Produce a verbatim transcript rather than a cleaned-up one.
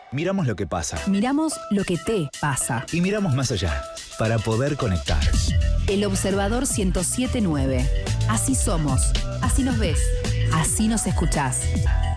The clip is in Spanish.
Miramos lo que pasa. Miramos lo que te pasa. Y miramos más allá, para poder conectar. El Observador ciento siete punto nueve. Así somos, así nos ves, así nos escuchás.